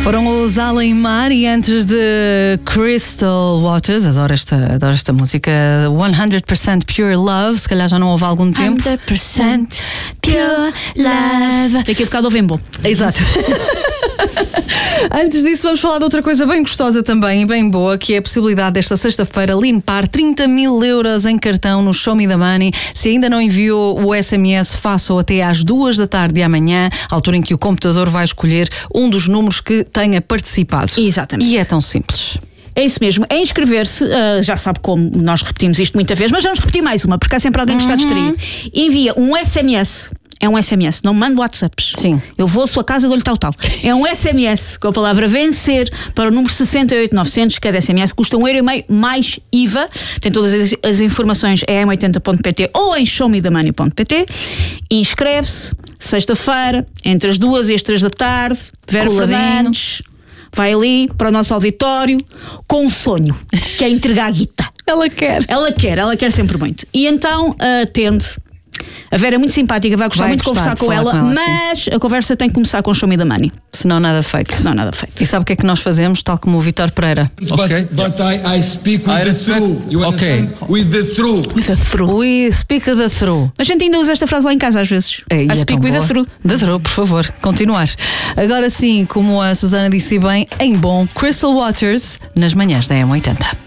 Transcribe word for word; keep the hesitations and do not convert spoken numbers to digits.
Foram os Além Mar e antes de Crystal Waters, adoro esta, adoro esta música, cem por cento Pure Love, se calhar já não houve há algum tempo. cem por cento Pure Love. Daqui a bocado ouvem bom. Exato. Antes disso, vamos falar de outra coisa bem gostosa também e bem boa, que é a possibilidade desta sexta-feira limpar trinta mil euros em cartão no Show Me the Money. Se ainda não enviou o S M S, faça-o até às duas da tarde de amanhã, altura em que o computador vai escolher um dos números que tenha participado. Exatamente. E é tão simples. É isso mesmo, é inscrever-se, uh, já sabe como nós repetimos isto muita vez, mas vamos repetir mais uma, porque há sempre alguém que está distraído. Envia um S M S. É um S M S, não mando WhatsApps. Sim. Eu vou à sua casa e dou-lhe tal, tal. É um S M S com a palavra vencer para o número seis oito nove zero zero. Cada S M S custa um euro e meio mais I V A. Tem todas as, as informações em m oitenta ponto p t ou em show me the money ponto p t. Inscreve-se, sexta-feira, entre as duas e as três da tarde. Vera Fernandes vai ali para o nosso auditório com um sonho, que é entregar a guita. Ela quer. Ela quer, ela quer sempre muito. E então atende. A Vera é muito simpática, vai gostar vai muito de conversar de com ela, com ela mas sim. A conversa tem que começar com Show Me the Money. Senão nada feito. Senão nada feito. E sabe o que é que nós fazemos, tal como o Vítor Pereira? Okay. But, but I, I speak with I the respect. Through. You understand? Okay. With the through. With the through. We speak the through. A gente ainda usa esta frase lá em casa às vezes. É, I é speak with boa. the through. The through, por favor, continuar. Agora sim, como a Susana disse bem, em bom, Crystal Waters, nas manhãs da M oitenta.